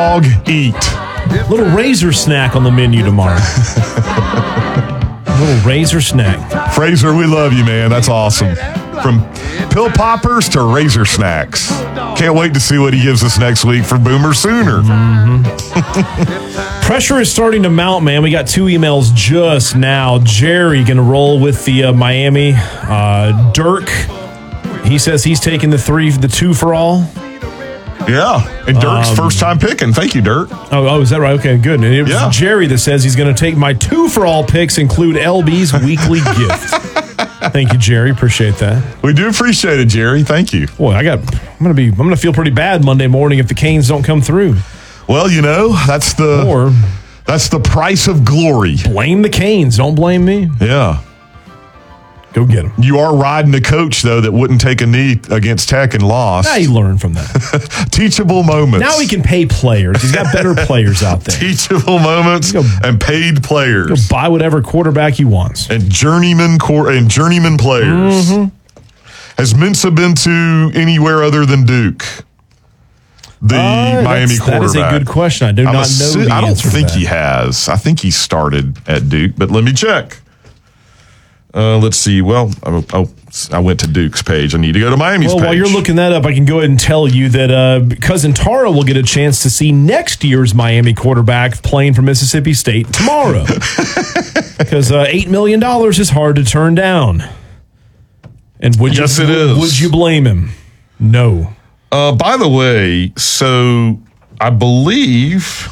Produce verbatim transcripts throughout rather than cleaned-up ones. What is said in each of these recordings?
Dog eat. Little razor snack on the menu tomorrow. Little razor snack. Fraser, we love you, man. That's awesome. From pill poppers to razor snacks. Can't wait to see what he gives us next week for Boomer Sooner. Mm-hmm. Pressure is starting to mount, man. We got two emails just now. Jerry going to roll with the uh, Miami. Uh, Dirk, he says he's taking the three, the two for all. Yeah, and Dirk's um, first time picking. Thank you, Dirk. Oh, oh, is that right? Okay, good. And it was yeah. Jerry that says he's going to take my two for all picks, include L B's weekly gift. Thank you, Jerry. Appreciate that. We do appreciate it, Jerry. Thank you. Boy, I got. I'm going to be. I'm going to feel pretty bad Monday morning if the Canes don't come through. Well, you know that's the. Or that's the price of glory. Blame the Canes. Don't blame me. Yeah. Go get him. You are riding a coach, though, that wouldn't take a knee against Tech and lost. Now you learn from that. Teachable moments. Now he can pay players. He's got better players out there. Teachable moments go, and paid players. Go buy whatever quarterback he wants. And journeyman cor- and journeyman players. Mm-hmm. Has Mensa been to anywhere other than Duke? The uh, Miami quarterback. That is a good question. I do I'm not assu- know the I don't answer think to that. he has. I think he started at Duke, but let me check. Uh, let's see. Well, I, I, I went to Duke's page. I need to go to Miami's well, page. While you're looking that up, I can go ahead and tell you that uh, Cousin Tara will get a chance to see next year's Miami quarterback playing for Mississippi State tomorrow. Because uh, eight million dollars is hard to turn down. And would yes, you, it is. Would you blame him? No. Uh, by the way, so I believe,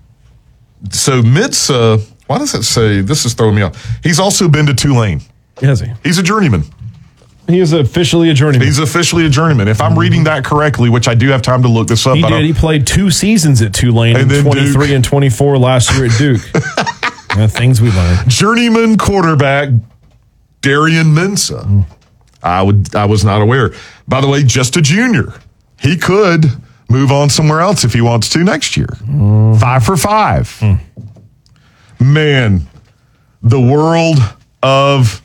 so Mensa, why does it say, this is throwing me off. He's also been to Tulane. Has he? He's a journeyman. He is officially a journeyman. He's officially a journeyman. If I'm reading that correctly, which I do have time to look this up. He did. He played two seasons at Tulane in twenty-three Duke. And twenty-four last year at Duke. Yeah, things we learned. Journeyman quarterback Darian Mensa. Mm. I would. I was not aware. By the way, just a junior. He could move on somewhere else if he wants to next year. Mm. Five for five. Mm. Man, the world of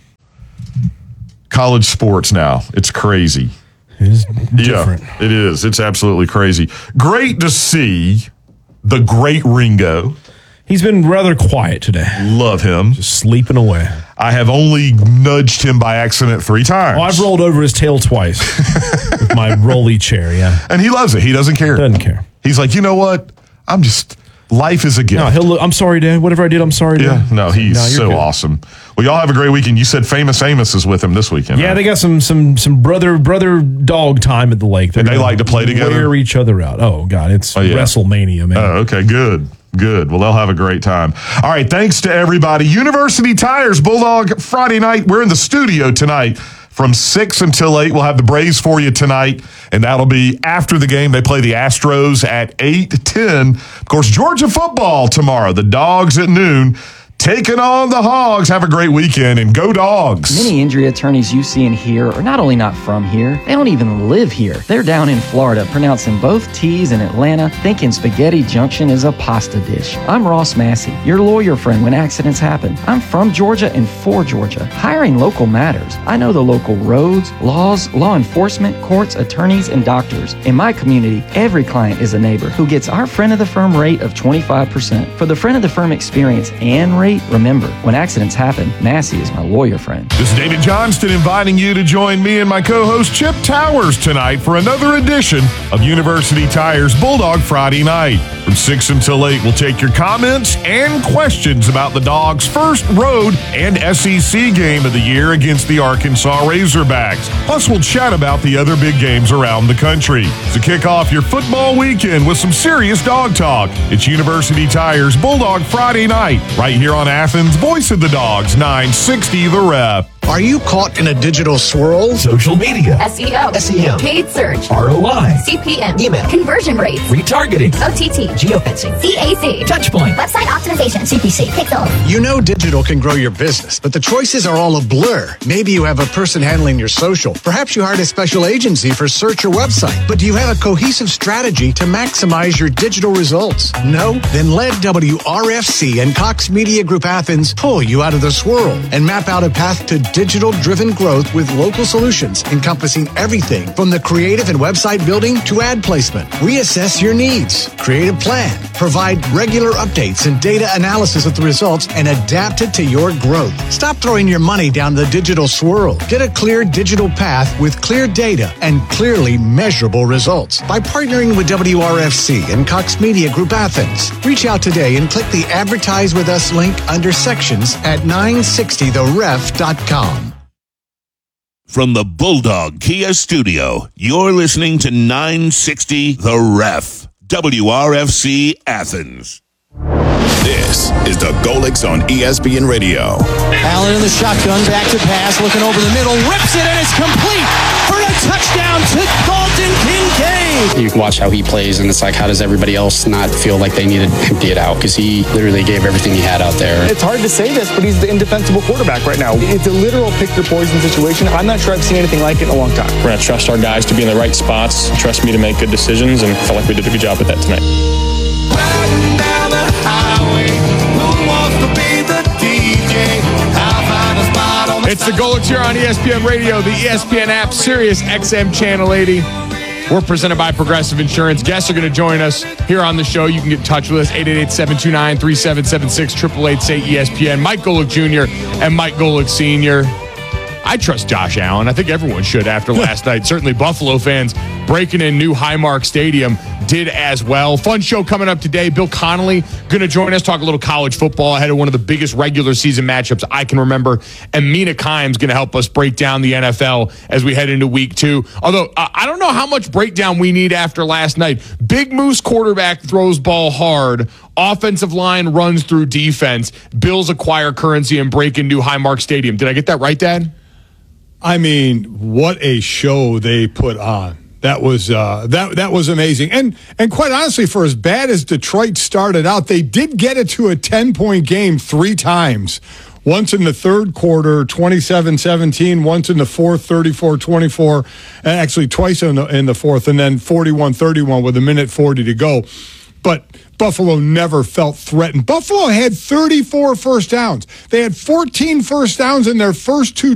college sports now. It's crazy. It is different. Yeah, it is. It's absolutely crazy. Great to see the great Ringo. He's been rather quiet today. Love him. Just sleeping away. I have only nudged him by accident three times. Oh, I've rolled over his tail twice with my rolly chair, yeah. And he loves it. He doesn't care. Doesn't care. He's like, you know what? I'm just... Life is a gift. No, he'll look, I'm sorry, Dad. Whatever I did, I'm sorry, Dad. Yeah, no, he's no, so good. Awesome. Well, y'all have a great weekend. You said Famous Amos is with him this weekend. Yeah, right? they got some some some brother brother dog time at the lake. They're and they like to play together? Wear each other out. Oh, God, it's oh, yeah. WrestleMania, man. Oh, okay, good. Good. Well, they'll have a great time. All right, thanks to everybody. University Tires, Bulldog Friday night. We're in the studio tonight. From six until eight, we'll have the Braves for you tonight, and that'll be after the game. They play the Astros at eight ten. Of course, Georgia football tomorrow. The Dogs at noon. Taking on the Hogs. Have a great weekend, and go Dogs. Many injury attorneys you see and hear are not only not from here, they don't even live here. They're down in Florida, pronouncing both T's in Atlanta, thinking Spaghetti Junction is a pasta dish. I'm Ross Massey, your lawyer friend when accidents happen. I'm from Georgia and for Georgia. Hiring local matters. I know the local roads, laws, law enforcement, courts, attorneys, and doctors. In my community, every client is a neighbor who gets our friend of the firm rate of twenty-five percent. For the friend of the firm experience and rate, remember, when accidents happen, Massey is my lawyer friend. This is David Johnston inviting you to join me and my co-host Chip Towers tonight for another edition of University Tires Bulldog Friday night. From six until eight, we'll take your comments and questions about the Dogs' first road and S E C game of the year against the Arkansas Razorbacks. Plus, we'll chat about the other big games around the country. To kick off your football weekend with some serious dog talk, it's University Tires Bulldog Friday night, right here on Athens' Voice of the Dogs, nine sixty The Ref. Are you caught in a digital swirl? Social media, S E O, S E M, paid search, R O I, C P M, email, conversion rates, retargeting, O T T, geofencing, C A C, touchpoint, website optimization, C P C, pixel. You know digital can grow your business, but the choices are all a blur. Maybe you have a person handling your social. Perhaps you hired a special agency for search or website. But do you have a cohesive strategy to maximize your digital results? No? Then let W R F C and Cox Media Group Athens pull you out of the swirl and map out a path to digital-driven growth with local solutions encompassing everything from the creative and website building to ad placement. We assess your needs, create a plan, provide regular updates and data analysis of the results, and adapt it to your growth. Stop throwing your money down the digital swirl. Get a clear digital path with clear data and clearly measurable results by partnering with W R F C and Cox Media Group Athens. Reach out today and click the Advertise with Us link under sections at nine sixty the ref dot com. From the Bulldog Kia Studio, you're listening to nine sixty The Ref, W R F C Athens. This is the Golix on E S P N Radio. Allen in the shotgun, back to pass, looking over the middle, rips it, and it's complete for a touchdown to Dalton Kincaid. You can watch how he plays, and it's like, how does everybody else not feel like they need to empty it out? Because he literally gave everything he had out there. It's hard to say this, but he's the indefensible quarterback right now. It's a literal pick-your-poison situation. I'm not sure I've seen anything like it in a long time. We're going to trust our guys to be in the right spots, trust me to make good decisions, and I felt like we did a good job with that tonight. Riding down the highway, who wants to be the D J? I'll find a spot on the It's the Golix here on E S P N Radio, the E S P N app, Sirius X M Channel eighty. We're presented by Progressive Insurance. Guests are going to join us here on the show. You can get in touch with us, eight eight eight, seven two nine, three seven seven six, eight eight eight, say E S P N. Mike Golic Junior and Mike Golic Senior I trust Josh Allen. I think everyone should after last night. Certainly Buffalo fans breaking in new Highmark Stadium did as well. Fun show coming up today. Bill Connolly going to join us, talk a little college football ahead of one of the biggest regular season matchups I can remember. And Mina Kimes going to help us break down the N F L as we head into week two. Although uh, I don't know how much breakdown we need after last night. Big Moose quarterback throws ball hard. Offensive line runs through defense. Bills acquire currency and break into Highmark Stadium. Did I get that right, Dad? I mean, what a show they put on. That was uh, that that was amazing. And and quite honestly, for as bad as Detroit started out, they did get it to a ten-point game three times. Once in the third quarter, twenty-seven seventeen. Once in the fourth, thirty-four twenty-four. And actually twice in the, in the fourth, and then forty-one thirty-one with a minute forty to go. But Buffalo never felt threatened. Buffalo had thirty-four first downs. They had fourteen first downs in their first two